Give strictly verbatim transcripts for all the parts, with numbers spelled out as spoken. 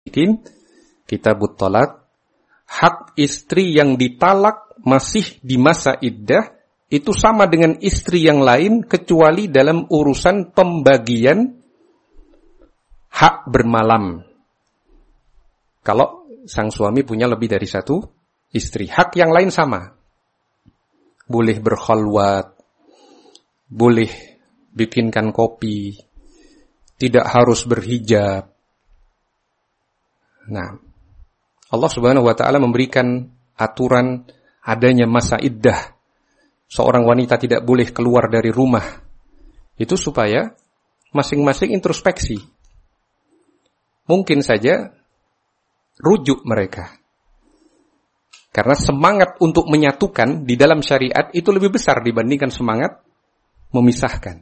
Kitabut Thalaq, hak istri yang ditalak masih di masa iddah itu sama dengan istri yang lain kecuali dalam urusan pembagian hak bermalam. Kalau sang suami punya lebih dari satu istri, hak yang lain sama. Boleh berkhalwat, boleh bikinkan kopi, tidak harus berhijab. Nah, Allah Subhanahu wa taala memberikan aturan adanya masa iddah. Seorang wanita tidak boleh keluar dari rumah. Itu supaya masing-masing introspeksi. Mungkin saja rujuk mereka. Karena semangat untuk menyatukan di dalam syariat itu lebih besar dibandingkan semangat memisahkan.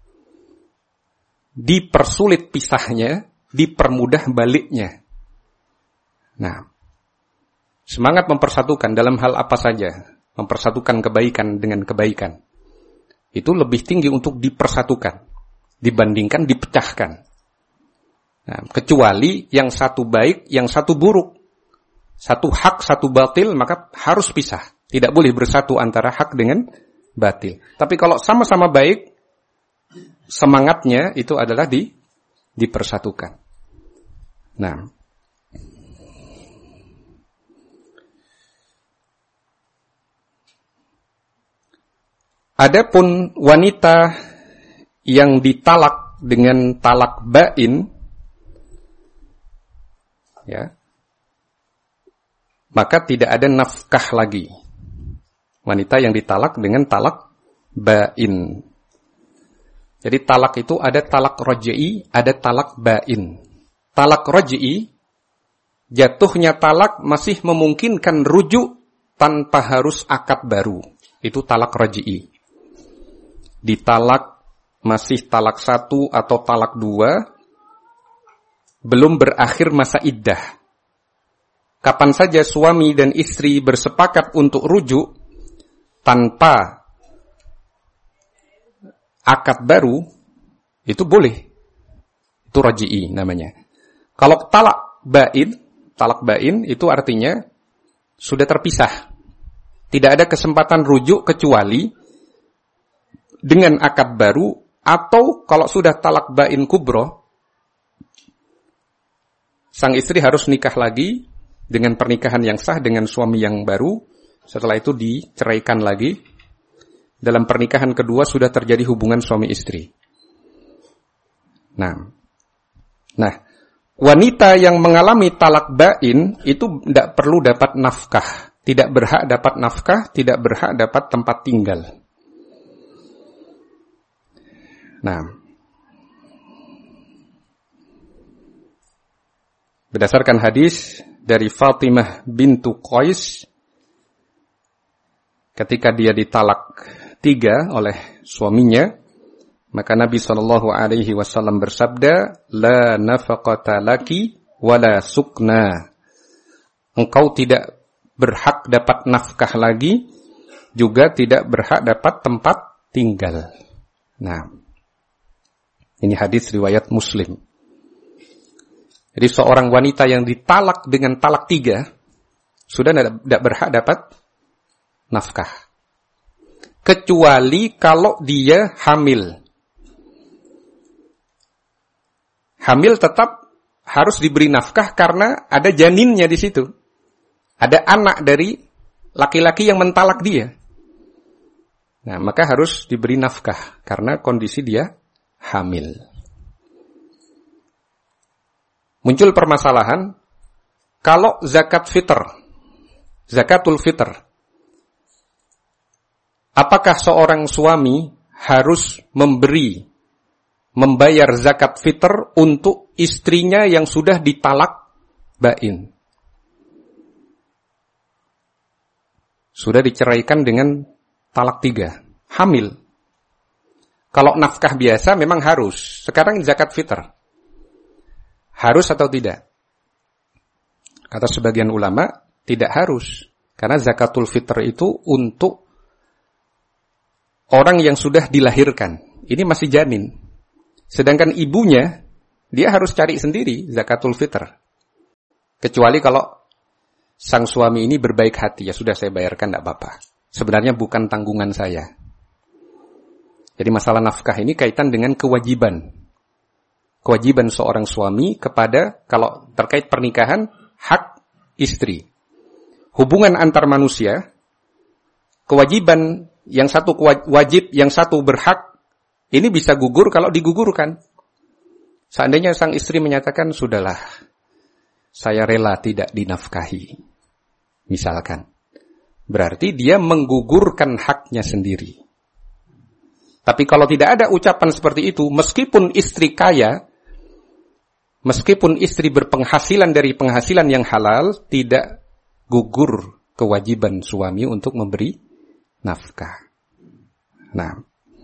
Dipersulit pisahnya, dipermudah baliknya. Nah, semangat mempersatukan dalam hal apa saja, mempersatukan kebaikan dengan kebaikan, itu lebih tinggi untuk dipersatukan dibandingkan dipecahkan. Nah, kecuali yang satu baik, yang satu buruk, satu hak, satu batil, maka harus pisah. Tidak boleh bersatu antara hak dengan batil. Tapi kalau sama-sama baik, semangatnya itu adalah di dipersatukan. Nah, adapun wanita yang ditalak dengan talak bain, ya, maka tidak ada nafkah lagi. Wanita yang ditalak dengan talak bain. Jadi talak itu ada talak raj'i, ada talak bain. Talak raj'i, jatuhnya talak masih memungkinkan rujuk tanpa harus akad baru. Itu talak raj'i. Ditalak masih talak satu atau talak dua, belum berakhir masa iddah. Kapan saja suami dan istri bersepakat untuk rujuk tanpa akad baru, itu boleh. Itu raj'i namanya. Kalau talak bain, talak bain itu artinya sudah terpisah. Tidak ada kesempatan rujuk kecuali dengan akad baru, atau kalau sudah talak bain kubro, sang istri harus nikah lagi dengan pernikahan yang sah dengan suami yang baru. Setelah itu diceraikan lagi. Dalam pernikahan kedua sudah terjadi hubungan suami istri. Nah, nah, wanita yang mengalami talak bain itu tidak perlu dapat nafkah, tidak berhak dapat nafkah, tidak berhak dapat tempat tinggal. Nah, berdasarkan hadis dari Fatimah bintu Qais, ketika dia ditalak tiga oleh suaminya, maka Nabi shallallahu alaihi wasallam bersabda, la nafaqata laki wala sukna. Engkau tidak berhak dapat nafkah lagi, juga tidak berhak dapat tempat tinggal. Nah, ini hadis riwayat Muslim. Jadi seorang wanita yang ditalak dengan talak tiga sudah tidak berhak dapat nafkah. Kecuali kalau dia hamil. Hamil tetap harus diberi nafkah karena ada janinnya di situ. Ada anak dari laki-laki yang mentalak dia. Nah, maka harus diberi nafkah karena kondisi dia hamil. Muncul permasalahan, kalau zakat fitr, zakatul fitr, apakah seorang suami harus memberi, membayar zakat fitr untuk istrinya yang sudah ditalak bain? Sudah diceraikan dengan talak tiga, hamil. Kalau nafkah biasa memang harus. Sekarang zakat fitr. Harus atau tidak? Kata sebagian ulama, tidak harus. Karena zakatul fitr itu untuk orang yang sudah dilahirkan. Ini masih janin. Sedangkan ibunya, dia harus cari sendiri zakatul fitr. Kecuali kalau sang suami ini berbaik hati, ya sudah saya bayarkan, tidak apa-apa. Sebenarnya bukan tanggungan saya. Jadi masalah nafkah ini kaitan dengan kewajiban. Kewajiban seorang suami kepada, kalau terkait pernikahan, hak istri. Hubungan antar manusia, kewajiban yang satu wajib, yang satu berhak, ini bisa gugur kalau digugurkan. Seandainya sang istri menyatakan, sudahlah, saya rela tidak dinafkahi. Misalkan. Berarti dia menggugurkan haknya sendiri. Tapi kalau tidak ada ucapan seperti itu, meskipun istri kaya, meskipun istri berpenghasilan dari penghasilan yang halal, tidak gugur kewajiban suami untuk memberi nafkah. Nah,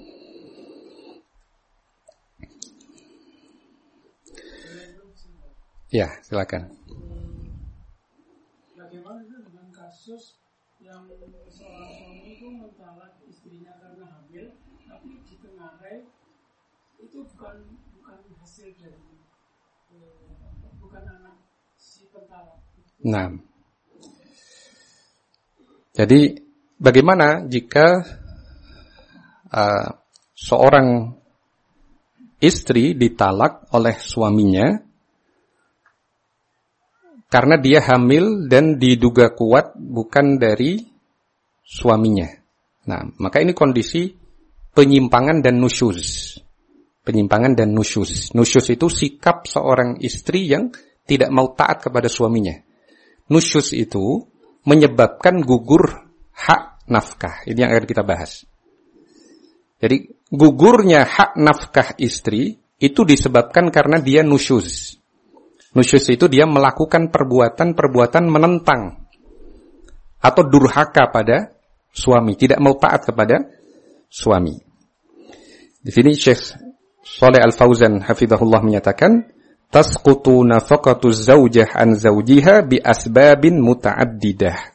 ya, silakan. Bagaimana dengan kasus yang seorang suami itu mentalak istrinya karena hamil, tapi di tengah hari itu bukan bukan hasil dari eh, bukan anak si pentalak. Nah, jadi bagaimana jika uh, seorang istri ditalak oleh suaminya karena dia hamil dan diduga kuat bukan dari suaminya. Nah, maka ini kondisi penyimpangan dan nusyuz. Penyimpangan dan nusyuz. Nusyuz itu sikap seorang istri yang tidak mau taat kepada suaminya. Nusyuz itu menyebabkan gugur hak nafkah. Ini yang akan kita bahas. Jadi, gugurnya hak nafkah istri itu disebabkan karena dia nusyuz. Nusyuz itu dia melakukan perbuatan-perbuatan menentang atau durhaka pada suami, tidak mau taat kepada suami. Di sini Syekh Shalih Al-Fauzan hafizahullah menyatakan, tasqutu nafaqatu zaujah an zaujiha bi asbabin muta'addidah.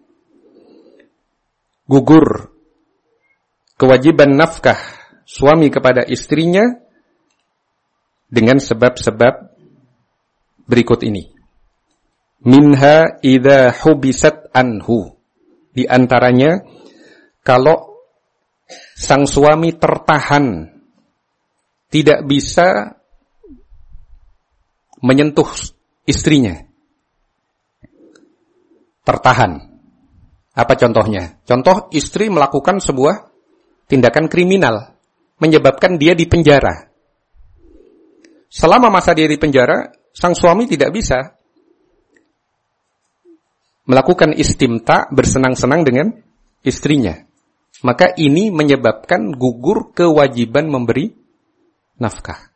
Gugur kewajiban nafkah suami kepada istrinya dengan sebab-sebab berikut ini. Minha idza hubisat anhu. Di antaranya, kalau sang suami tertahan, tidak bisa menyentuh istrinya. Tertahan. Apa contohnya? Contoh, istri melakukan sebuah tindakan kriminal, menyebabkan dia dipenjara. Selama masa dia dipenjara, sang suami tidak bisa melakukan istimta, bersenang-senang dengan istrinya. Maka ini menyebabkan gugur kewajiban memberi nafkah.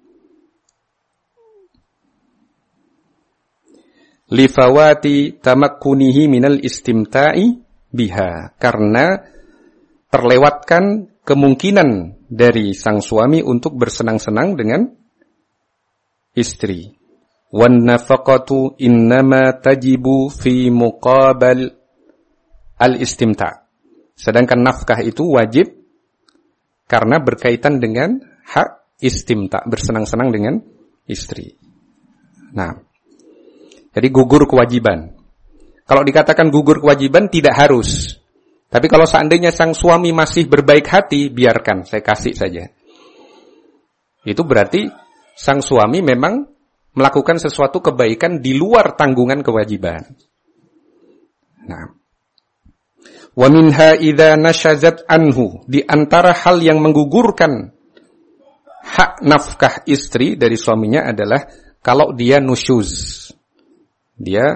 Lifawati tamakkunihi minal istimta'i biha. Karena terlewatkan kemungkinan dari sang suami untuk bersenang-senang dengan istri. Wan nafaqatu innama tajibu fi muqabal al-istimta'. Sedangkan nafkah itu wajib karena berkaitan dengan hak istimta', bersenang-senang dengan istri. Nah, jadi gugur kewajiban. Kalau dikatakan gugur kewajiban tidak harus. Tapi kalau seandainya sang suami masih berbaik hati, biarkan, saya kasih saja. Itu berarti sang suami memang melakukan sesuatu kebaikan di luar tanggungan kewajiban. Nah, wa minha idza nashazat anhu, di antara hal yang menggugurkan hak nafkah istri dari suaminya adalah kalau dia nusyuz. Dia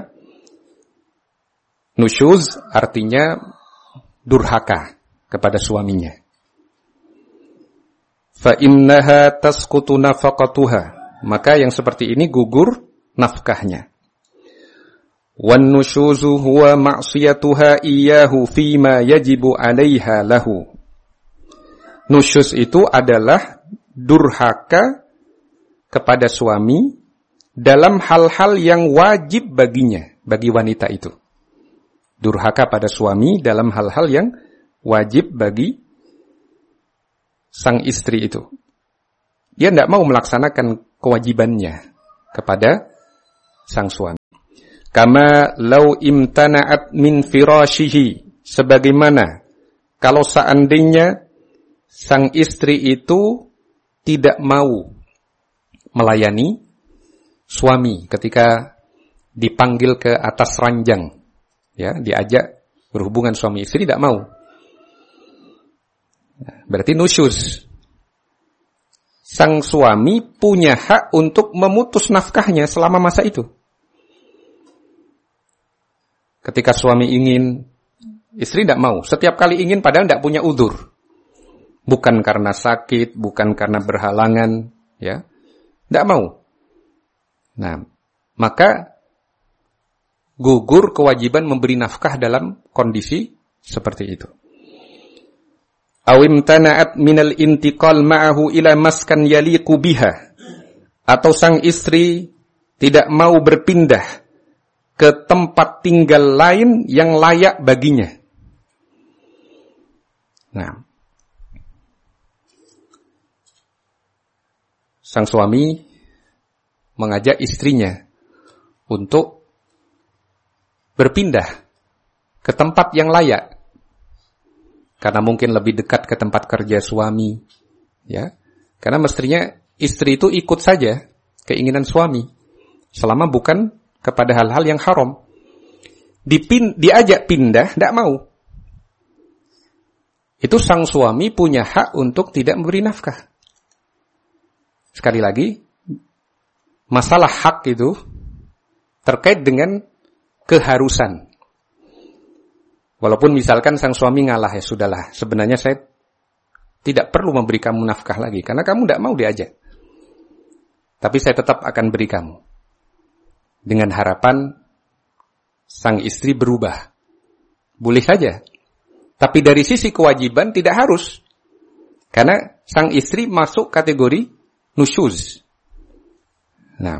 nusyuz artinya durhaka kepada suaminya. Fa innaha tasqutu nafaqatuha, maka yang seperti ini gugur nafkahnya. Wan nusyuzu huwa ma'siyatuha iyyahu fima yajibu 'alaiha lahu. Nusyuz itu adalah durhaka kepada suami dalam hal-hal yang wajib baginya, bagi wanita itu. Durhaka pada suami dalam hal-hal yang wajib bagi sang istri itu. Dia tidak mau melaksanakan kewajibannya kepada sang suami. Kama law imtana'at min firashihi, sebagaimana kalau seandainya sang istri itu tidak mau melayani suami ketika dipanggil ke atas ranjang, ya, diajak berhubungan suami istri tidak mau. Berarti nusyuz. Sang suami punya hak untuk memutus nafkahnya selama masa itu. Ketika suami ingin, istri tidak mau. Setiap kali ingin padahal tidak punya udzur. Bukan karena sakit, bukan karena berhalangan, ya. Tidak mau. Nah, maka gugur kewajiban memberi nafkah dalam kondisi seperti itu. Awim tana'at minal intiqal ma'ahu ila maskan yaliqu biha, atau sang istri tidak mau berpindah ke tempat tinggal lain yang layak baginya. Nah, sang suami mengajak istrinya untuk berpindah ke tempat yang layak. Karena mungkin lebih dekat ke tempat kerja suami, ya. Karena mestinya istri itu ikut saja keinginan suami, selama bukan kepada hal-hal yang haram. Dipin, diajak pindah, tidak mau. Itu sang suami punya hak untuk tidak memberi nafkah. Sekali lagi, masalah hak itu terkait dengan keharusan. Walaupun misalkan sang suami ngalah, ya sudahlah, sebenarnya saya tidak perlu memberi kamu nafkah lagi, karena kamu tidak mau diajak. Tapi saya tetap akan beri kamu. Dengan harapan sang istri berubah. Boleh saja. Tapi dari sisi kewajiban tidak harus. Karena sang istri masuk kategori nusyuz. Nah.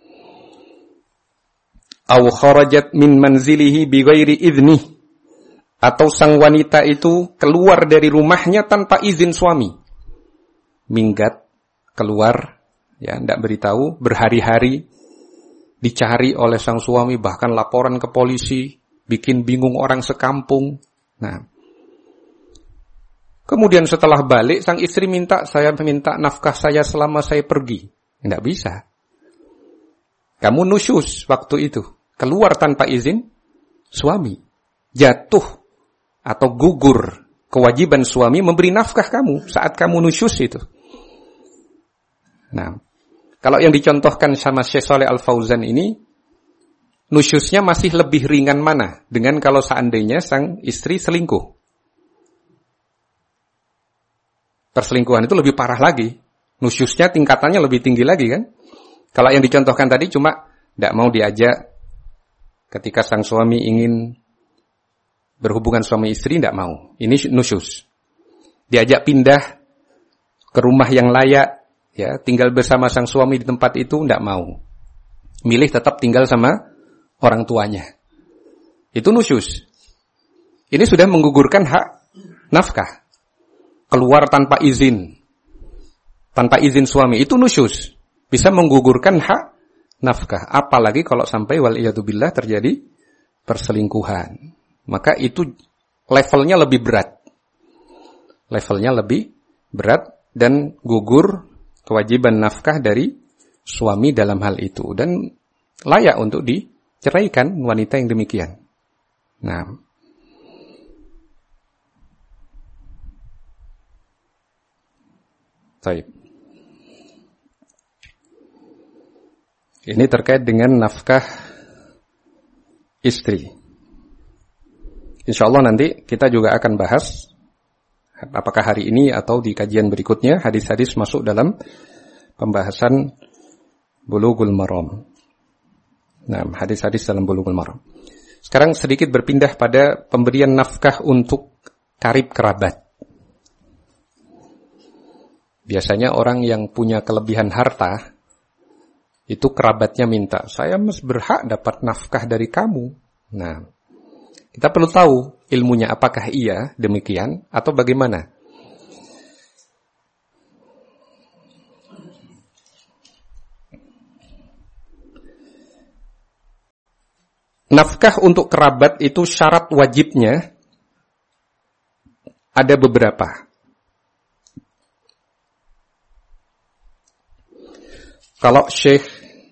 Aw kharajat min manzilihi bighairi idnih. Atau sang wanita itu keluar dari rumahnya tanpa izin suami. Minggat, keluar, ya, tidak beritahu, berhari-hari, dicari oleh sang suami, bahkan laporan ke polisi, bikin bingung orang sekampung. Nah, kemudian setelah balik, sang istri minta, saya minta nafkah saya selama saya pergi. Tidak bisa. Kamu nusyuz waktu itu, keluar tanpa izin suami. Jatuh atau gugur kewajiban suami memberi nafkah kamu saat kamu nusyuz itu. Nah, kalau yang dicontohkan sama Syekh Shalih Al-Fauzan ini, nusyuznya masih lebih ringan mana dengan kalau seandainya sang istri selingkuh. Perselingkuhan itu lebih parah lagi. Nusyuznya tingkatannya lebih tinggi lagi kan. Kalau yang dicontohkan tadi cuma tidak mau diajak ketika sang suami ingin berhubungan suami istri, tidak mau. Ini nusyuz. Diajak pindah ke rumah yang layak, ya, tinggal bersama sang suami di tempat itu, tidak mau. Milih tetap tinggal sama orang tuanya. Itu nusyuz. Ini sudah menggugurkan hak nafkah. Keluar tanpa izin. Tanpa izin suami. Itu nusyuz. Bisa menggugurkan hak nafkah. Apalagi kalau sampai waliyadzubillah terjadi perselingkuhan. Maka itu levelnya lebih berat. Levelnya lebih berat dan gugur kewajiban nafkah dari suami dalam hal itu. Dan layak untuk diceraikan wanita yang demikian. Nah. Baik. Ini terkait dengan nafkah istri. InsyaAllah nanti kita juga akan bahas apakah hari ini atau di kajian berikutnya hadis-hadis masuk dalam pembahasan Bulughul Maram. Nah, hadis-hadis dalam Bulughul Maram. Sekarang sedikit berpindah pada pemberian nafkah untuk karib kerabat. Biasanya orang yang punya kelebihan harta, itu kerabatnya minta, saya mas berhak dapat nafkah dari kamu. Nah, kita perlu tahu ilmunya apakah iya demikian atau bagaimana. nafkah untuk kerabat itu syarat wajibnya ada beberapa. Kalau Syekh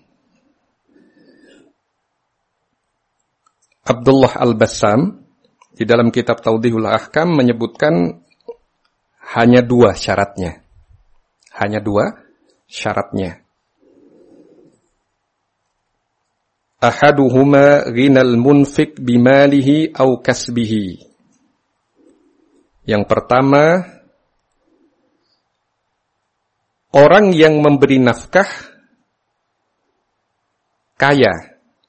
Abdullah Al-Bassam di dalam kitab Tawdihul Ahkam menyebutkan hanya dua syaratnya. Hanya dua syaratnya. Ahaduhuma ghinal munfik bimalihi au kasbihi. Yang pertama, orang yang memberi nafkah kaya,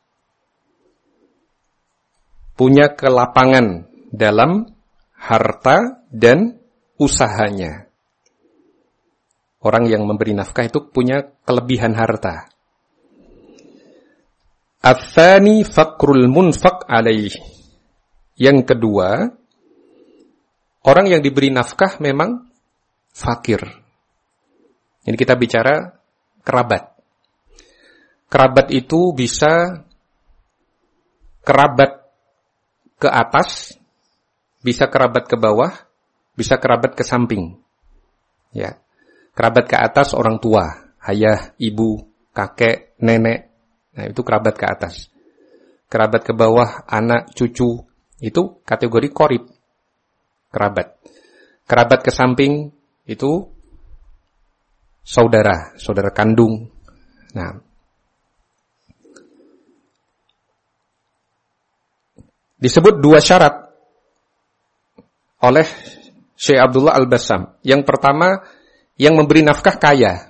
punya kelapangan dalam harta dan usahanya. Orang yang memberi nafkah itu punya kelebihan harta. Ats-tsani faqrul munfaq alaih. Yang kedua, orang yang diberi nafkah memang fakir. Ini kita bicara kerabat. Kerabat itu bisa kerabat ke atas, bisa kerabat ke bawah, bisa kerabat ke samping. Ya. Kerabat ke atas orang tua, ayah, ibu, kakek, nenek. Nah, itu kerabat ke atas. Kerabat ke bawah, anak, cucu. Itu kategori qorib. Kerabat. Kerabat ke samping itu saudara, saudara kandung. Nah, disebut dua syarat oleh Syekh Abdullah Al-Bassam. Yang pertama, yang memberi nafkah kaya.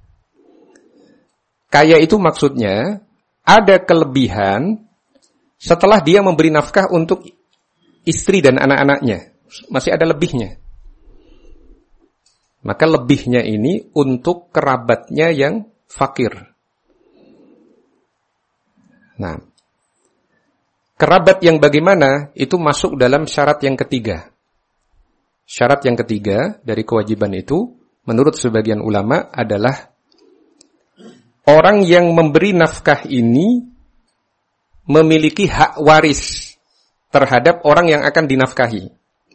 Kaya itu maksudnya ada kelebihan setelah dia memberi nafkah untuk istri dan anak-anaknya. Masih ada lebihnya. Maka lebihnya ini untuk kerabatnya yang fakir. Nah, kerabat yang bagaimana itu masuk dalam syarat yang ketiga. Syarat yang ketiga dari kewajiban itu, menurut sebagian ulama adalah orang yang memberi nafkah ini memiliki hak waris terhadap orang yang akan dinafkahi.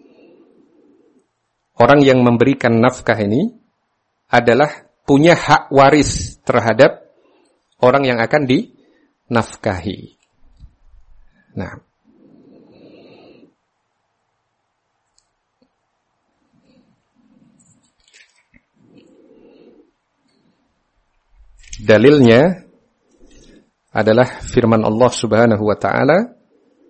Orang yang memberikan nafkah ini adalah punya hak waris terhadap orang yang akan dinafkahi. Nah, dalilnya adalah firman Allah Subhanahu wa taala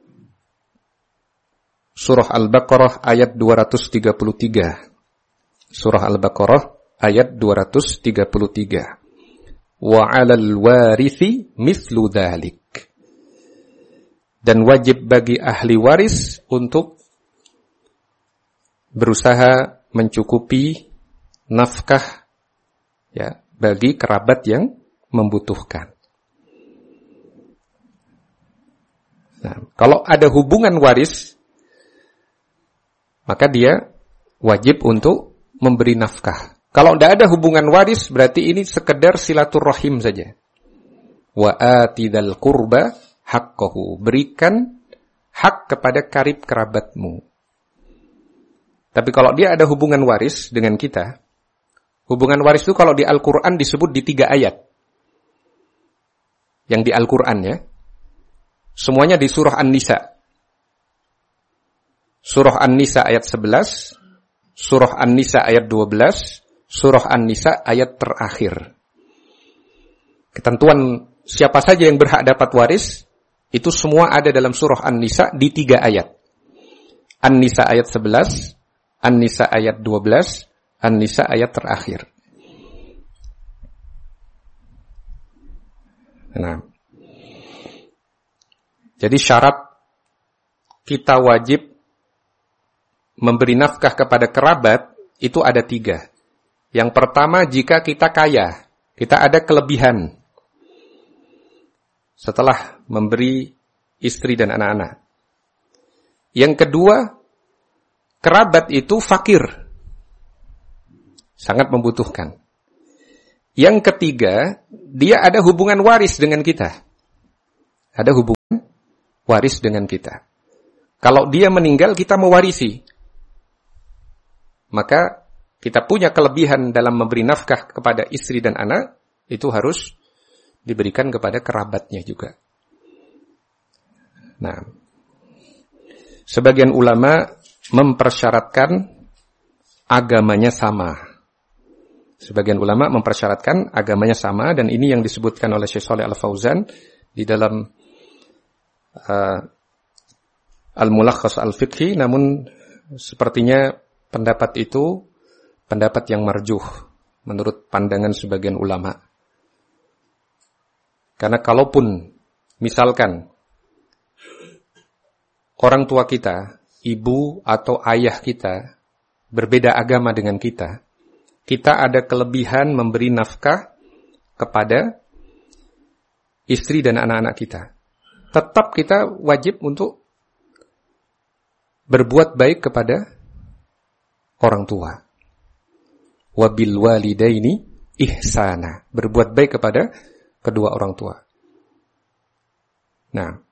Surah Al-Baqarah ayat dua ratus tiga puluh tiga. Surah Al-Baqarah ayat dua ratus tiga puluh tiga. Wa 'alal warithi mithlu dzalik. Dan wajib bagi ahli waris untuk berusaha mencukupi nafkah ya bagi kerabat yang membutuhkan. Nah, kalau ada hubungan waris, maka dia wajib untuk memberi nafkah. Kalau tidak ada hubungan waris, berarti ini sekedar silaturrahim saja. Wa atidal qurba haqqahu. Berikan hak kepada karib kerabatmu. Tapi kalau dia ada hubungan waris dengan kita, hubungan waris itu kalau di Al-Quran disebut di tiga ayat. Yang di Al-Quran ya. Semuanya di surah An-Nisa. Surah An-Nisa ayat sebelas, surah An-Nisa ayat dua belas, surah An-Nisa ayat terakhir. Ketentuan siapa saja yang berhak dapat waris, itu semua ada dalam surah An-Nisa di tiga ayat. An-Nisa ayat sebelas, An-Nisa ayat dua belas, An-Nisa ayat terakhir. Nah, jadi syarat kita wajib memberi nafkah kepada kerabat itu ada tiga. Yang pertama, jika kita kaya, kita ada kelebihan setelah memberi istri dan anak-anak. Yang kedua, kerabat itu fakir, sangat membutuhkan. Yang ketiga, dia ada hubungan waris dengan kita. Ada hubungan waris dengan kita. Kalau dia meninggal, kita mewarisi. Maka kita punya kelebihan dalam memberi nafkah kepada istri dan anak, itu harus diberikan kepada kerabatnya juga. Nah, sebagian ulama mempersyaratkan agamanya sama. Sebagian ulama mempersyaratkan agamanya sama, dan ini yang disebutkan oleh Syekh Shalih Al-Fauzan di dalam uh, Al-Mulakhas Al-Fiqhi, namun sepertinya pendapat itu pendapat yang marjuh menurut pandangan sebagian ulama. Karena kalaupun misalkan orang tua kita, ibu atau ayah kita berbeda agama dengan kita, kita ada kelebihan memberi nafkah kepada istri dan anak-anak kita. Tetap kita wajib untuk berbuat baik kepada orang tua. Wabil walidaini ihsana. Berbuat baik kepada kedua orang tua. Nah,